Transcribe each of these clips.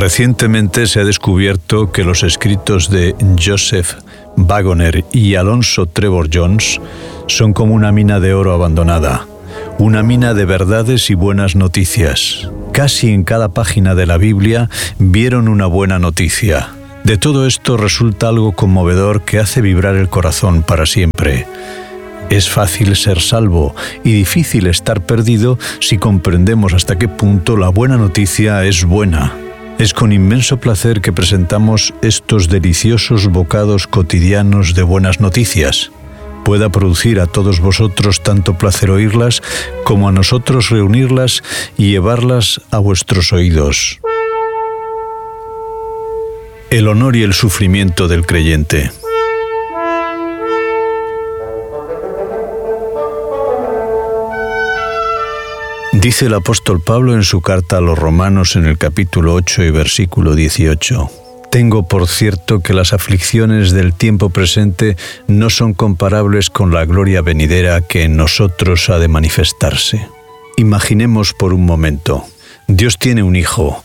Recientemente se ha descubierto que los escritos de Joseph Waggoner y Alonzo Trevor Jones son como una mina de oro abandonada, una mina de verdades y buenas noticias. Casi en cada página de la Biblia vieron una buena noticia. De todo esto resulta algo conmovedor que hace vibrar el corazón para siempre. Es fácil ser salvo y difícil estar perdido si comprendemos hasta qué punto la buena noticia es buena. Es con inmenso placer que presentamos estos deliciosos bocados cotidianos de buenas noticias. Pueda producir a todos vosotros tanto placer oírlas como a nosotros reunirlas y llevarlas a vuestros oídos. El honor y el sufrimiento del creyente. Dice el apóstol Pablo en su carta a los Romanos en el capítulo 8 y versículo 18: Tengo por cierto que las aflicciones del tiempo presente no son comparables con la gloria venidera que en nosotros ha de manifestarse. Imaginemos por un momento. Dios tiene un hijo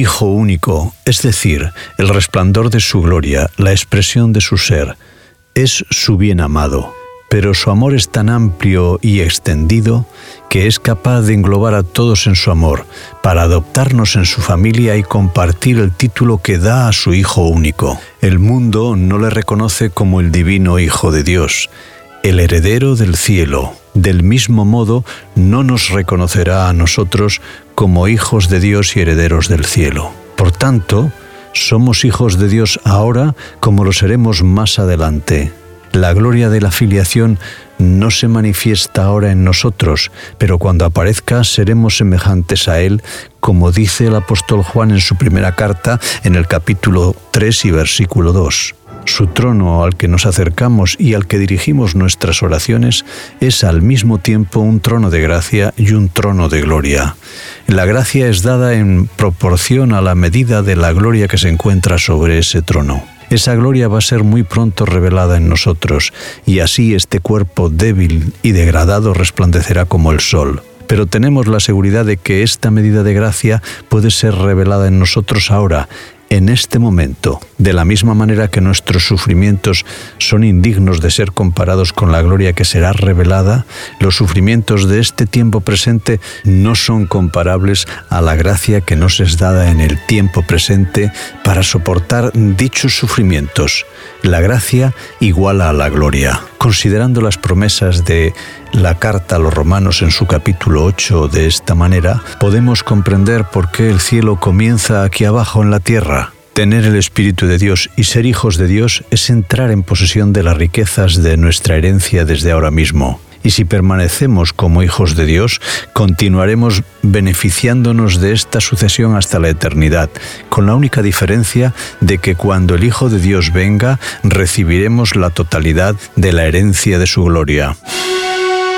único, es decir, el resplandor de su gloria, la expresión de su ser. Es su bien amado. Pero su amor es tan amplio y extendido que es capaz de englobar a todos en su amor, para adoptarnos en su familia y compartir el título que da a su Hijo único. El mundo no le reconoce como el divino Hijo de Dios, el heredero del cielo. Del mismo modo, no nos reconocerá a nosotros como hijos de Dios y herederos del cielo. Por tanto, somos hijos de Dios ahora como lo seremos más adelante. La gloria de la filiación no se manifiesta ahora en nosotros, pero cuando aparezca seremos semejantes a Él, como dice el apóstol Juan en su primera carta, en el capítulo 3 y versículo 2. Su trono al que nos acercamos y al que dirigimos nuestras oraciones es al mismo tiempo un trono de gracia y un trono de gloria. La gracia es dada en proporción a la medida de la gloria que se encuentra sobre ese trono. Esa gloria va a ser muy pronto revelada en nosotros, y así este cuerpo débil y degradado resplandecerá como el sol. Pero tenemos la seguridad de que esta medida de gracia puede ser revelada en nosotros ahora, en este momento, de la misma manera que nuestros sufrimientos son indignos de ser comparados con la gloria que será revelada, los sufrimientos de este tiempo presente no son comparables a la gracia que nos es dada en el tiempo presente para soportar dichos sufrimientos. La gracia iguala a la gloria. Considerando las promesas de la carta a los Romanos en su capítulo 8 de esta manera, podemos comprender por qué el cielo comienza aquí abajo en la tierra. Tener el Espíritu de Dios y ser hijos de Dios es entrar en posesión de las riquezas de nuestra herencia desde ahora mismo. Y si permanecemos como hijos de Dios, continuaremos beneficiándonos de esta sucesión hasta la eternidad, con la única diferencia de que cuando el Hijo de Dios venga, recibiremos la totalidad de la herencia de su gloria.